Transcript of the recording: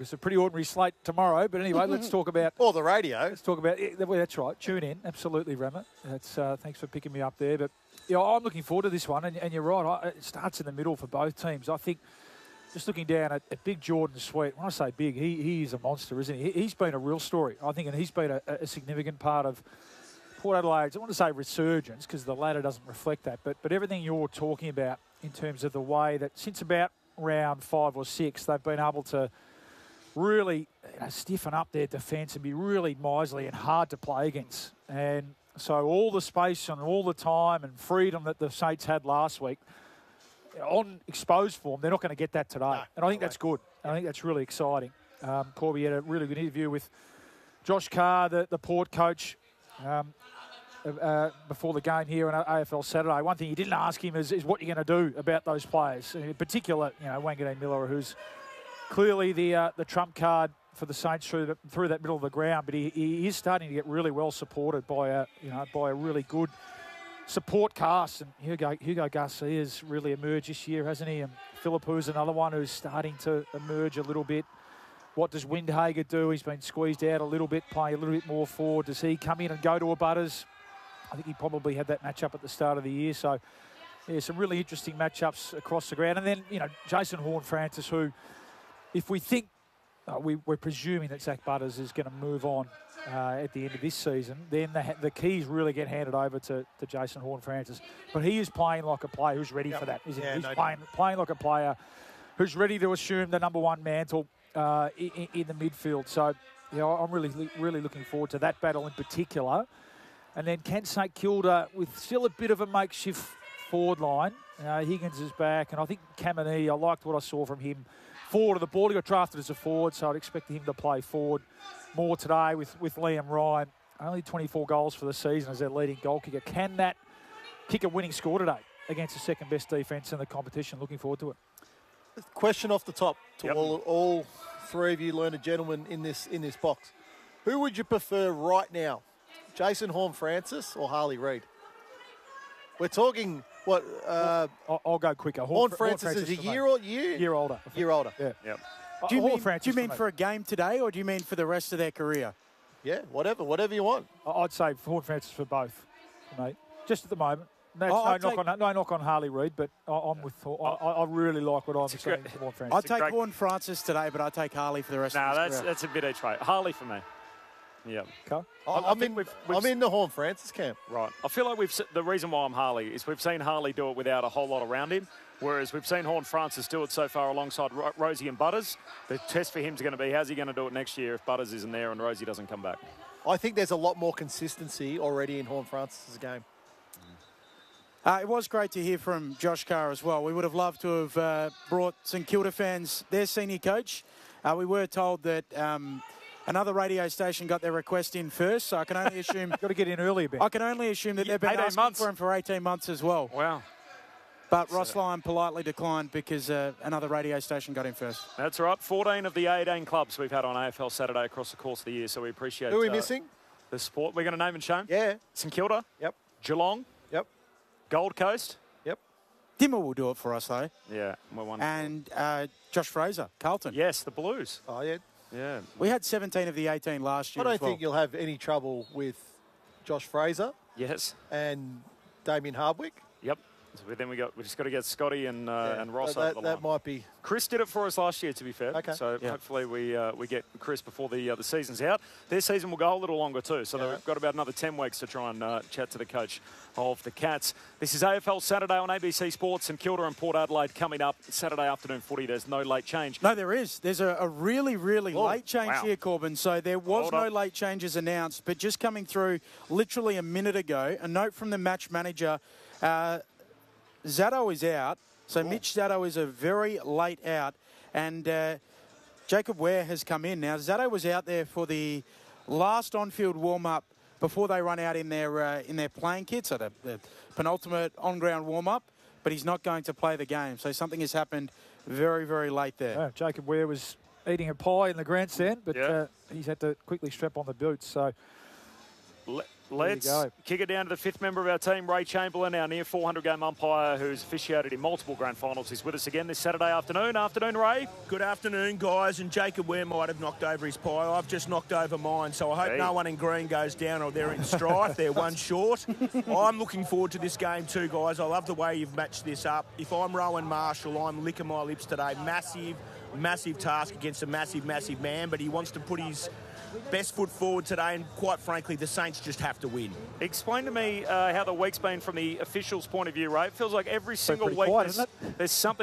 It's a pretty ordinary slate tomorrow. But anyway, let's talk about... Or the radio. Let's talk about... Well, that's right. Tune in. Absolutely, Ramit. That's, thanks for picking me up there. But I'm looking forward to this one. And you're right. It starts in the middle for both teams. I think... Just looking down at big Jordan Sweet, when I say big, he is a monster, isn't he? He's been a real story, I think, and he's been a significant part of Port Adelaide's, I want to say resurgence, because the ladder doesn't reflect that, but everything you're talking about in terms of the way that since about round 5 or 6, they've been able to really stiffen up their defence and be really miserly and hard to play against. And so all the space and all the time and freedom that the Saints had last week, on exposed form, they're not going to get that today. And I think that's good. I think that's really exciting. Corby had a really good interview with Josh Carr, the Port coach, before the game here on AFL Saturday. One thing he didn't ask him is what you're going to do about those players. In particular, Wanganeen Miller, who's clearly the trump card for the Saints through that middle of the ground. But he is starting to get really well supported by a really good support cast, and Hugo Garcia's really emerged this year, hasn't he? And Philippu's another one who's starting to emerge a little bit. What does Windhager do? He's been squeezed out a little bit, playing a little bit more forward. Does he come in and go to a Butters? I think he probably had that matchup at the start of the year. So, some really interesting matchups across the ground. And then, Jason Horne-Francis, who, if we think, we're presuming that Zach Butters is going to move on at the end of this season, then the keys really get handed over to Jason Horne-Francis. But he is playing like a player who's ready for that, isn't he? He's playing like a player who's ready to assume the number one mantle in the midfield. So, I'm really looking forward to that battle in particular. And then can St Kilda, with still a bit of a makeshift forward line, Higgins is back, and I think Kamini, I liked what I saw from him forward of the ball. He got drafted as a forward, so I'd expect him to play forward more today with Liam Ryan. Only 24 goals for the season as their leading goal kicker. Can that kick a winning score today against the second best defence in the competition? Looking forward to it. Question off the top to all three of you learned gentlemen in this box. Who would you prefer right now? Jason Horne-Francis or Harley Reid? We're talking, what... I'll go quicker. Horne-Francis is a year older. Year older. Yeah. Yep. Do you mean for a game today, or do you mean for the rest of their career? Yeah, whatever you want. I'd say Horne-Francis for both, mate. Just at the moment. No knock on Harley Reid, but I'm with. I really like what I'm saying. I'll take Horne-Francis today, but I'll take Harley for the rest of his career. That's a bit each way. Harley for me. Yeah. Okay. I'm in the Horne-Francis camp. Right. I feel like the reason why I'm Harley is we've seen Harley do it without a whole lot around him, whereas we've seen Horne-Francis do it so far alongside Rosie and Butters. The test for him is going to be, how's he going to do it next year if Butters isn't there and Rosie doesn't come back? I think there's a lot more consistency already in Horne-Francis' game. It was great to hear from Josh Carr as well. We would have loved to have brought St Kilda fans their senior coach. We were told that... another radio station got their request in first, so I can only assume... Got to get in early a bit. I can only assume that they've been asking for him for 18 months as well. Wow. But Ross Lyon politely declined because another radio station got in first. That's right. 14 of the 18 clubs we've had on AFL Saturday across the course of the year, so we appreciate... Who are we missing? The support. We're going to name and shame? Yeah. St Kilda? Yep. Geelong? Yep. Gold Coast? Yep. Dimmer will do it for us, though. Yeah. We're one. And Josh Fraser, Carlton. Yes, the Blues. Oh, yeah. Yeah. We had 17 of the 18 last year. I don't think you'll have any trouble with Josh Fraser. Yes. And Damien Hardwick. Yep. So then we just got to get Scotty and Ross over the line. That might be. Chris did it for us last year, to be fair. Okay. So hopefully we get Chris before the season's out. Their season will go a little longer too. So they've got about another 10 weeks to try and chat to the coach of the Cats. This is AFL Saturday on ABC Sports, and Kilda and Port Adelaide coming up. Saturday afternoon footy. There's no late change. No, there is. There's a really late change here, Corbin. So there was no late changes announced, but just coming through literally a minute ago, a note from the match manager. Zatto is out, so Mitch Zatto is a very late out, and Jacob Ware has come in. Now, Zatto was out there for the last on-field warm-up before they run out in their playing kit, so the penultimate on-ground warm-up, but he's not going to play the game. So something has happened very late there. Yeah, Jacob Ware was eating a pie in the grandstand, but he's had to quickly strap on the boots. So Let's go. kick it down to the fifth member of our team, Ray Chamberlain, our near 400-game umpire who's officiated in multiple grand finals. He's with us again this Saturday afternoon. Afternoon, Ray. Good afternoon, guys. And Jacob Ware might have knocked over his pie. I've just knocked over mine, so I hope no one in green goes down or they're in strife. They're one short. I'm looking forward to this game too, guys. I love the way you've matched this up. If I'm Rowan Marshall, I'm licking my lips today. Massive task against a massive man, but he wants to put his best foot forward today, and quite frankly, the Saints just have to win. Explain to me how the week's been from the officials' point of view, Ray. It feels like every single week quiet, isn't it? there's something